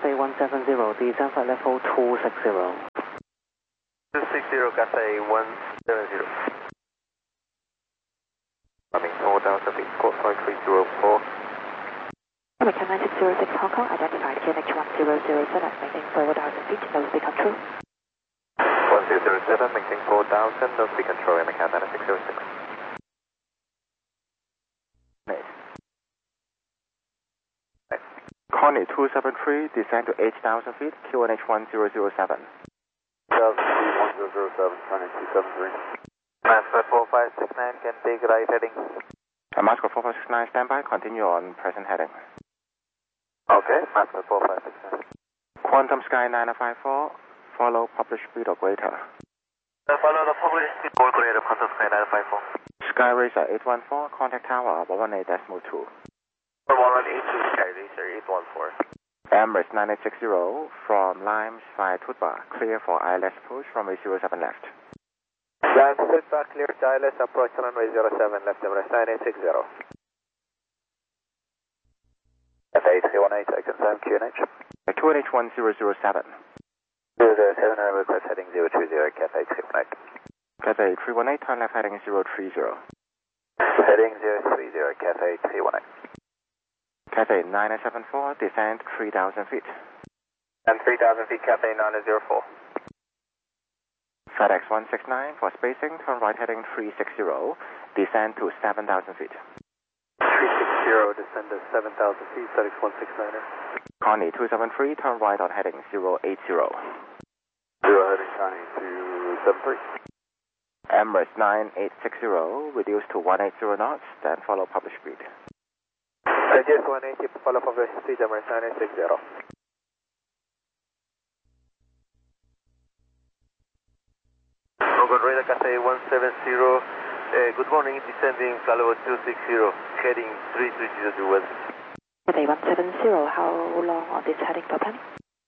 Cathay 170, descend flight level 260. 260, Cathay 170. Coming 4,000 feet, code 5304. American 9606 Hong Kong, identified QNH 1007, maintain 4,000 feet, no speed control. 1007, maintain 4,000, no speed control, American 9606. Connie 273, descend to 8,000 feet, QNH 1007. 1007, Connie 273. Mascot 4569, can take right heading. Mascot 4569, standby, continue on present heading. Okay, Mascot 4569. Quantum Sky 9054, follow published speed or greater. Follow the published speed or greater, Quantum Sky 9054. Sky Racer 814, contact tower 118.2. 118, Sky Racer 814. Emirates 9860 from Limes via Tutba, clear for ILS approach runway 07 left. Limes Tutba, clear to ILS approach runway 07 left, Emirates 9860. Cathay 318, I confirm QNH. QNH 1007. 007, I request heading 020, Cathay 318. Cathay 318, turn left heading 030. Heading 030, Cathay 318. Cathay 974, descend 3,000 feet. And 3,000 feet, Cathay 904. FedEx 169 for spacing, turn right heading 360, descend to 7,000 feet. 360, descend to 7,000 feet, FedEx 169er. Connie 273, turn right on heading 080. 0 heading Connie 273. Emirates 9860, reduce to 180 knots, then follow published speed. Digest 180, follow published speed, Emirates 9860. Ogun Radar Cathay 170, good morning, descending flight level 260, heading 330 to west. Cathay 170, how long on this heading per plan?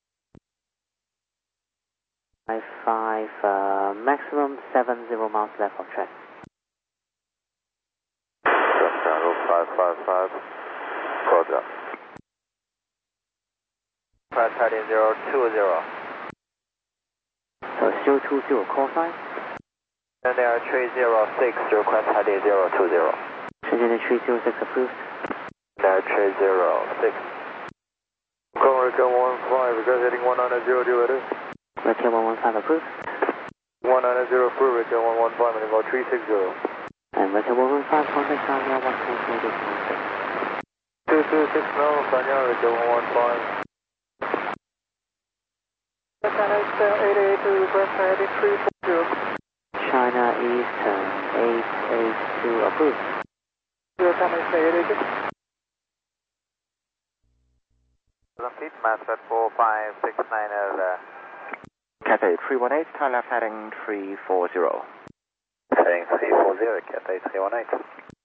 55, maximum 70 miles left of track. Chicago 555, Roger. 53020. So 020 call sign. And there are 306, request heading 020. Shenzhen 306 approved. There are 306. American 15, request heading 190, American 115 approved. 190 approved, American 115, and go 360. And American 115, contact Sanya 126. 226 now, Sanya, American 115. China Eastern 882, request heading 340. China Eastern 882 approved. China Eastern 882. Feet, Mascot 4569 Cathay 318, turn left heading 340. Heading 340, Cathay 318.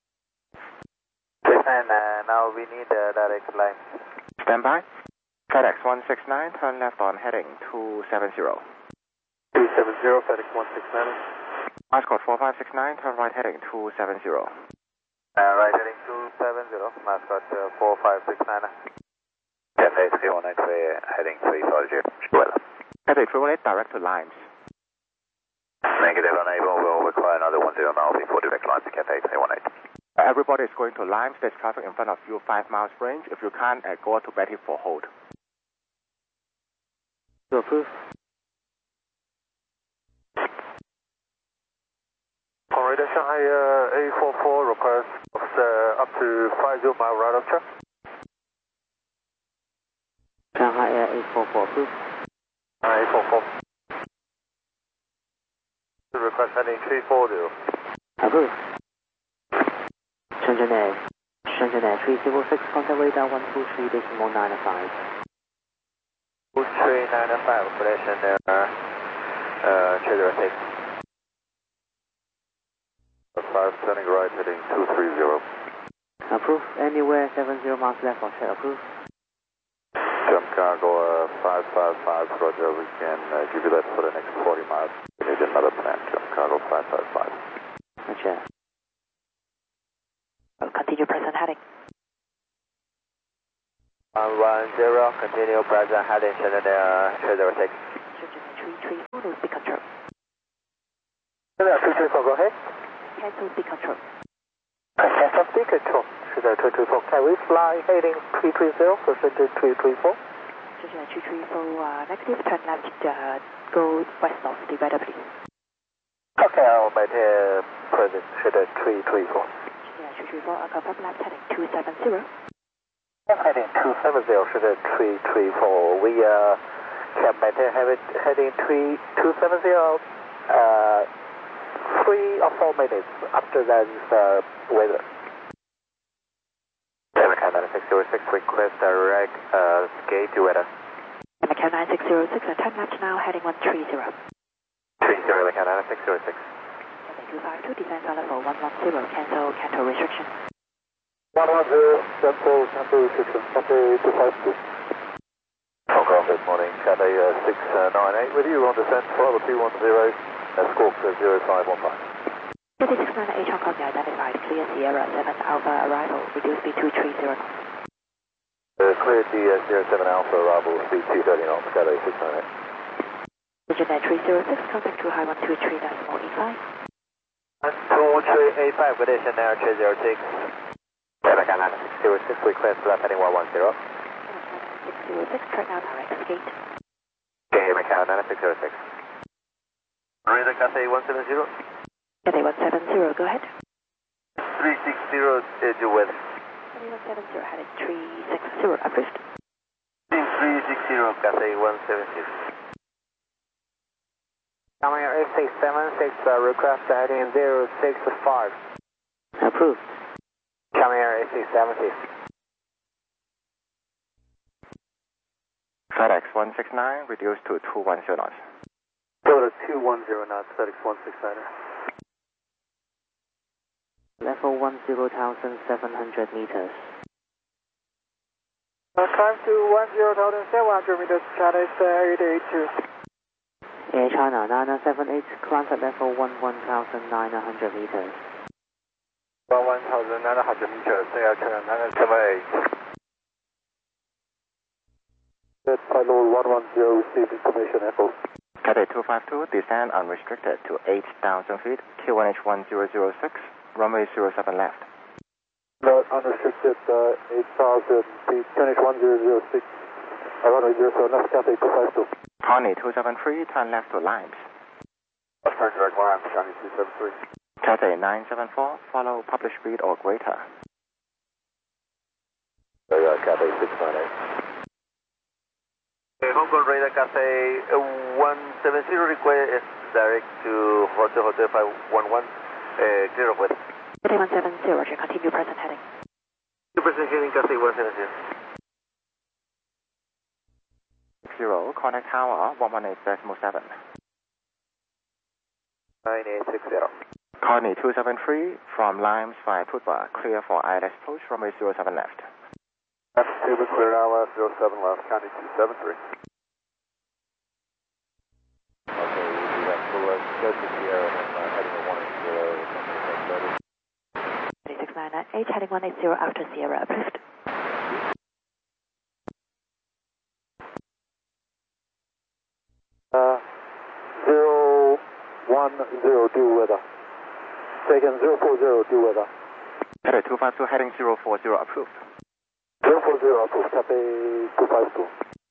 And now we need a direct line. Standby. FedEx 169, turn left on heading 270. 270, FedEx 169. Mascot 4569, turn right heading 270. Right heading 270, Mascot 4569. Cathay 318, heading 340. Well. Cathay 318, direct to Limes. Negative unable, will require another 10 miles before direct line to Cathay 318. Everybody is going to Limes, there's traffic in front of you, 5 miles range. If you can't, go to Betty for hold. To approve. Alright, Shanghai A44 requires up to 50 mile right of track. Shanghai Air 844 approved. A44. Request heading 340. Approved. Shenzhen Air 306, contact radar 123.95. 2395, operation schedule 6. 5 turning right heading 230. Approved. Anywhere 70 miles left of track approved. Cargo 555, Roger, we can give you that for the next 40 miles. We need another plan, Cargo 555. Roger. Continue present heading. 110, continue present heading Shenzhen Air 306. Shenzhen 334, no speed control. Shenzhen 334, go ahead. Cancel speed control. Cancel speed control. Shenzhen 334, can we fly heading 330 for Shenzhen 334? Shenzhen 334, negative, turn left, go west of the weather, please. Okay, I'll maintain present Shenzhen 334. Shenzhen 334, confirm left heading 270. Heading 270, Shenzhen 334. We can maintain heading 270, 3 or 4 minutes after that weather. Macau 9606, request direct gate to weather. Macau 9606, turn left now, heading 130. 30, Macau 9606. Cathay 252, descend solid for 110, cancel restriction. 110, cancel restriction, Cathay 252. Hong Kong, good morning, Cathay 698 with you on descent, follow 210, squawk 0515. Cathay 698 Hong Kong, identified, clear Sierra 7 Alpha arrival, reduce speed 230 knots. Clear DS07 Alpha arrival, speed 230 knots, Cathay 698. Shenzhen 306, contact to high 123.85. 12385, good day, Shenzhen Air 306. Macau 9606, request left heading 110. 606, turn now direct gate. Okay, Macau 9606. Radar Cathay 170. Cathay 170, go ahead. 360 due weather. Cathay 170, headed 360, approved. 360, Cathay 170. Coming Air 8676, request heading 065. Approved. Coming Air 8676. FedEx 169, reduced to 210 knots. Go to 210 knots, FedEx 169. Level 10,700 meters. Climb to 10,700 meters, China 882. Air China 978, climb at level 11,900 meters. 11,900 meters, Air China 978. Flight level 110, received information, echo. Cathay 252, descend unrestricted to 8,000 feet, QNH 1006, runway 07 left. Not unrestricted, 8,000 feet, QNH 1006, runway 07 left, Cathay 252. Connie 273, turn left to Limes. Turn direct Limes, Connie 273. Cathay 974, follow published speed or greater. Cathay 698. Hong Kong radar Cathay 170, request direct to Hotel 511, clear of weather. Cathay 170, Roger, continue present heading. Present heading Cathay 170. 0, contact tower 118.7. 9860. Connie 273, from Limes via Tutba, clear for ILS approach, runway 07 left. That's Cuba, clear ILS 07 left, Connie 273. Okay, we'll do that. We'll go to Sierra and then heading to 180. 3698, heading 180 after Sierra, approved. Zero 10 due weather. Taken 040 due weather. Cathay 252, heading 040, approved. 040 approved, Cathay 252.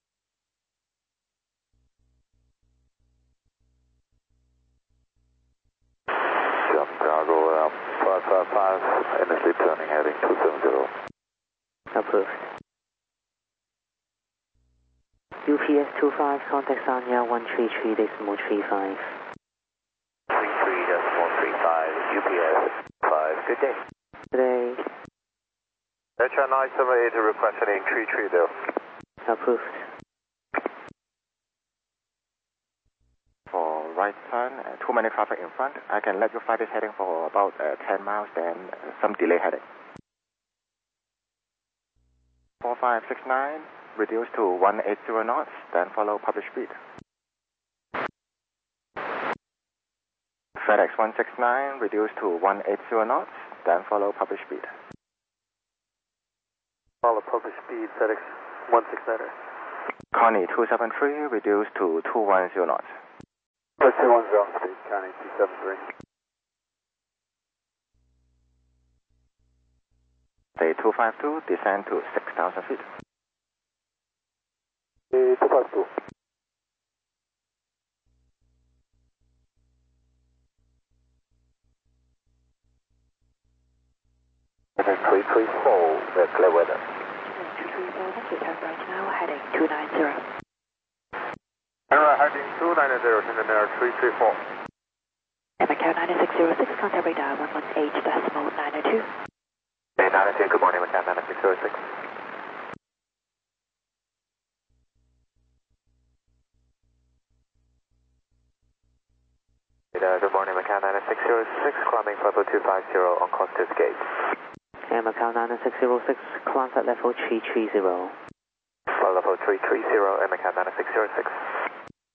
Chicago 555, initially turning heading 270. Approved. UPS 25, contact Sanya 133.35. 33.35, UPS 5, good day. Today, HR 978 request heading 330. approved. For right turn, too many traffic in front, I can let you fly this heading for about 10 miles, then some delay heading. 4569, reduce to 180 knots, then follow published speed. FedEx 169, reduce to 180 knots, then follow published speed. Follow published speed, FedEx 169er. Connie 273, reduced to 210 knots. 210 speed, Connie 273. Day 252, descend to 6,000 feet. 252. Heading 334, clear weather. 334, thank you. Turn right now, heading 290. Turn right, heading 290, turn in air 334. Macau 9606, contact radar 118.902. Day 92, good morning, Macau 9606. Good morning, Macau 9606, climbing level 250 on Costas Gate. Macau 9606, climb at level 330. Level 330, Macau 9606.